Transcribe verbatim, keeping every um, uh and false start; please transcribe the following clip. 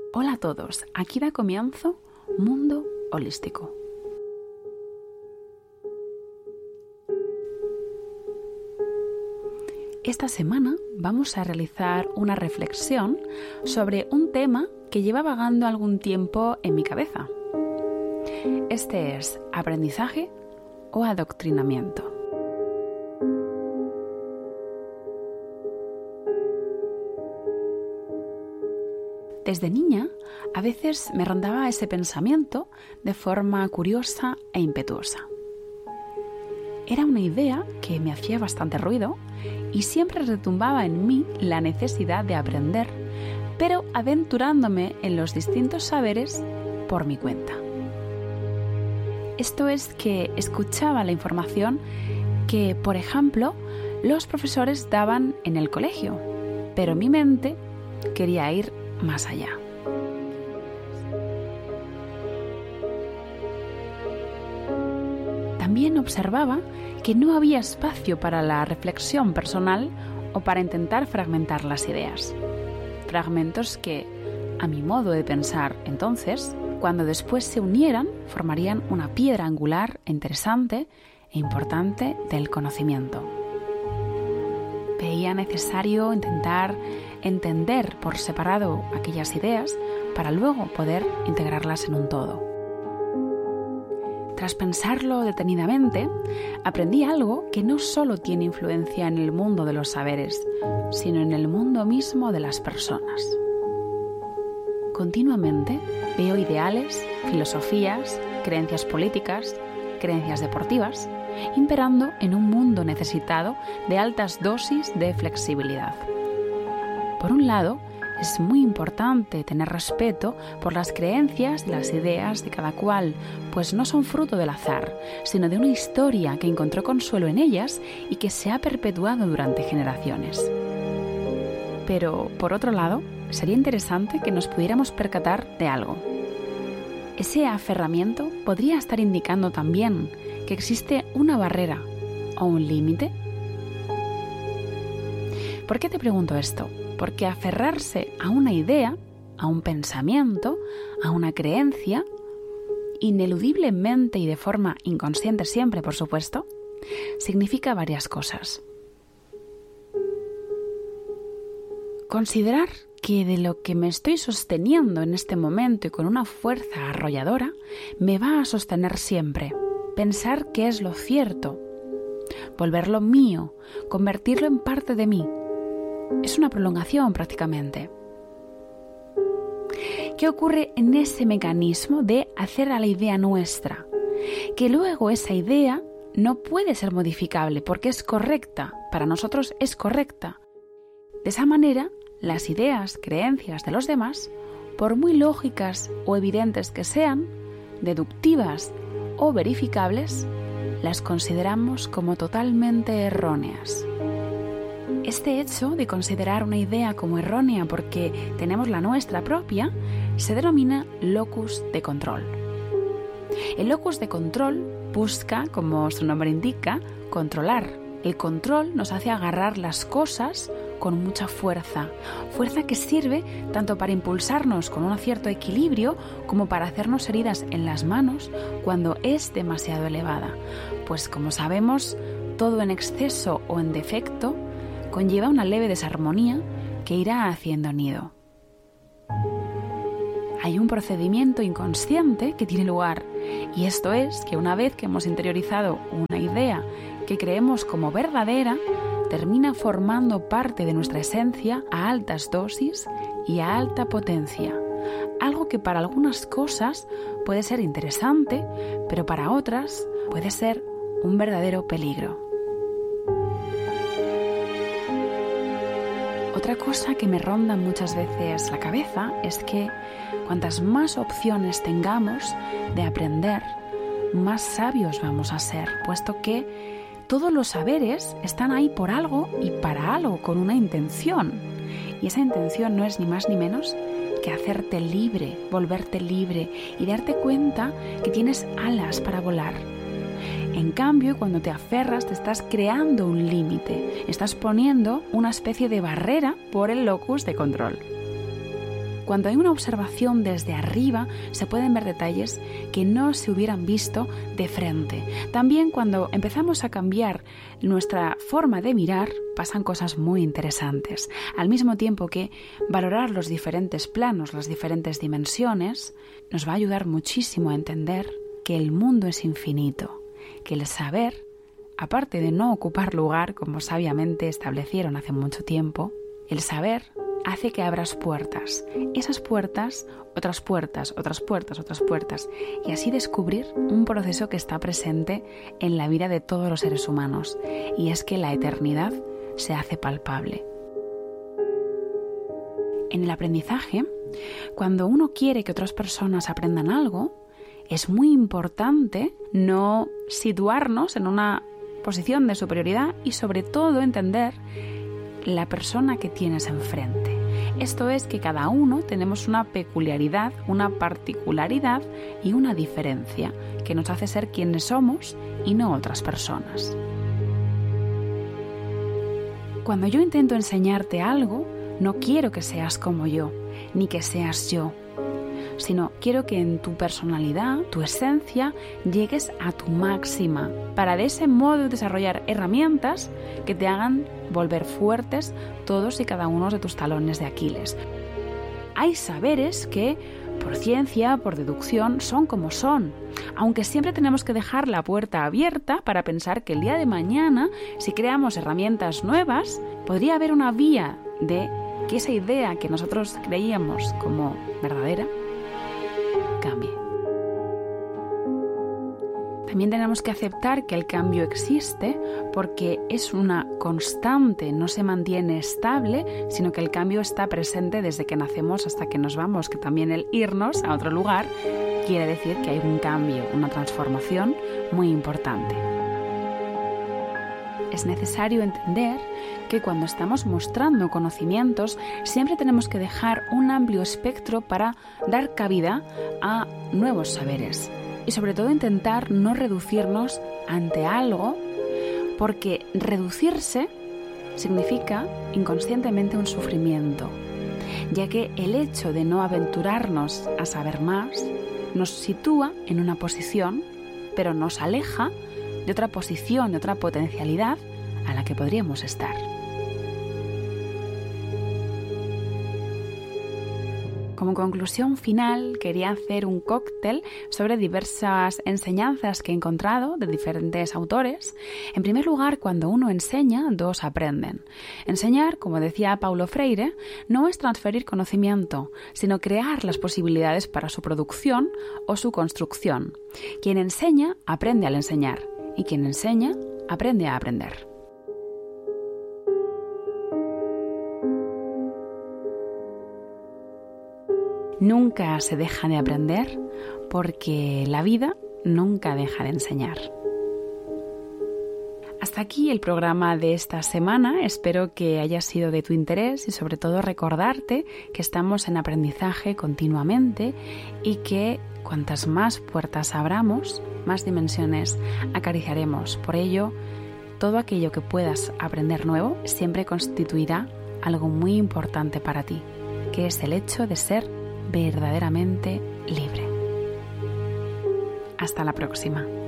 Hola a todos, aquí da comienzo Mundo Holístico. Esta semana vamos a realizar una reflexión sobre un tema que lleva vagando algún tiempo en mi cabeza. Este es aprendizaje o adoctrinamiento. Desde niña, a veces me rondaba ese pensamiento de forma curiosa e impetuosa. Era una idea que me hacía bastante ruido y siempre retumbaba en mí la necesidad de aprender, pero aventurándome en los distintos saberes por mi cuenta. Esto es que escuchaba la información que, por ejemplo, los profesores daban en el colegio, pero mi mente quería ir más allá. También observaba que no había espacio para la reflexión personal o para intentar fragmentar las ideas. Fragmentos que, a mi modo de pensar entonces, cuando después se unieran, formarían una piedra angular interesante e importante del conocimiento. Veía necesario intentar entender por separado aquellas ideas para luego poder integrarlas en un todo. Tras pensarlo detenidamente, aprendí algo que no solo tiene influencia en el mundo de los saberes, sino en el mundo mismo de las personas. Continuamente veo ideales, filosofías, creencias políticas, creencias deportivas, imperando en un mundo necesitado de altas dosis de flexibilidad. Por un lado, es muy importante tener respeto por las creencias y las ideas de cada cual, pues no son fruto del azar, sino de una historia que encontró consuelo en ellas y que se ha perpetuado durante generaciones. Pero, por otro lado, sería interesante que nos pudiéramos percatar de algo. Ese aferramiento podría estar indicando también que existe una barrera o un límite. ¿Por qué te pregunto esto? Porque aferrarse a una idea, a un pensamiento, a una creencia, ineludiblemente y de forma inconsciente siempre, por supuesto, significa varias cosas. Considerar que de lo que me estoy sosteniendo en este momento y con una fuerza arrolladora, me va a sostener siempre. Pensar que es lo cierto, volverlo mío, convertirlo en parte de mí. Es una prolongación prácticamente. ¿Qué ocurre en ese mecanismo de hacer a la idea nuestra? Que luego esa idea no puede ser modificable porque es correcta, para nosotros es correcta. De esa manera, las ideas, creencias de los demás, por muy lógicas o evidentes que sean, deductivas o verificables, las consideramos como totalmente erróneas. Este hecho de considerar una idea como errónea porque tenemos la nuestra propia se denomina locus de control. El locus de control busca, como su nombre indica, controlar. El control nos hace agarrar las cosas con mucha fuerza, fuerza que sirve tanto para impulsarnos con un cierto equilibrio como para hacernos heridas en las manos cuando es demasiado elevada, pues como sabemos, todo en exceso o en defecto conlleva una leve desarmonía que irá haciendo nido. Hay un procedimiento inconsciente que tiene lugar, y esto es que una vez que hemos interiorizado una idea que creemos como verdadera, termina formando parte de nuestra esencia a altas dosis y a alta potencia. Algo que para algunas cosas puede ser interesante, pero para otras puede ser un verdadero peligro. Otra cosa que me ronda muchas veces la cabeza es que cuantas más opciones tengamos de aprender, más sabios vamos a ser, puesto que todos los saberes están ahí por algo y para algo, con una intención. Y esa intención no es ni más ni menos que hacerte libre, volverte libre y darte cuenta que tienes alas para volar. En cambio, cuando te aferras, te estás creando un límite, estás poniendo una especie de barrera por el locus de control. Cuando hay una observación desde arriba, se pueden ver detalles que no se hubieran visto de frente. También cuando empezamos a cambiar nuestra forma de mirar, pasan cosas muy interesantes. Al mismo tiempo que valorar los diferentes planos, las diferentes dimensiones, nos va a ayudar muchísimo a entender que el mundo es infinito, que el saber, aparte de no ocupar lugar, como sabiamente establecieron hace mucho tiempo, el saber hace que abras puertas. Esas puertas, otras puertas, otras puertas, otras puertas. Y así descubrir un proceso que está presente en la vida de todos los seres humanos. Y es que la eternidad se hace palpable. En el aprendizaje, cuando uno quiere que otras personas aprendan algo, es muy importante no situarnos en una posición de superioridad y sobre todo entender la persona que tienes enfrente. Esto es que cada uno tenemos una peculiaridad, una particularidad y una diferencia que nos hace ser quienes somos y no otras personas. Cuando yo intento enseñarte algo, no quiero que seas como yo, ni que seas yo, sino quiero que en tu personalidad, tu esencia, llegues a tu máxima, para de ese modo desarrollar herramientas que te hagan volver fuertes todos y cada uno de tus talones de Aquiles. Hay saberes que, por ciencia, por deducción, son como son, aunque siempre tenemos que dejar la puerta abierta para pensar que el día de mañana, si creamos herramientas nuevas, podría haber una vía de que esa idea que nosotros creíamos como verdadera cambie. También tenemos que aceptar que el cambio existe porque es una constante, no se mantiene estable, sino que el cambio está presente desde que nacemos hasta que nos vamos, que también el irnos a otro lugar quiere decir que hay un cambio, una transformación muy importante. Es necesario entender que cuando estamos mostrando conocimientos siempre tenemos que dejar un amplio espectro para dar cabida a nuevos saberes y sobre todo intentar no reducirnos ante algo, porque reducirse significa inconscientemente un sufrimiento, ya que el hecho de no aventurarnos a saber más nos sitúa en una posición, pero nos aleja de otra posición, de otra potencialidad a la que podríamos estar. Como conclusión final, quería hacer un cóctel sobre diversas enseñanzas que he encontrado de diferentes autores. En primer lugar, cuando uno enseña, dos aprenden. Enseñar, como decía Paulo Freire, no es transferir conocimiento, sino crear las posibilidades para su producción o su construcción. Quien enseña, aprende al enseñar, y quien enseña, aprende a aprender. Nunca se deja de aprender porque la vida nunca deja de enseñar. Hasta aquí el programa de esta semana. Espero que haya sido de tu interés y sobre todo recordarte que estamos en aprendizaje continuamente y que cuantas más puertas abramos, más dimensiones acariciaremos. Por ello, todo aquello que puedas aprender nuevo siempre constituirá algo muy importante para ti, que es el hecho de ser verdaderamente libre. Hasta la próxima.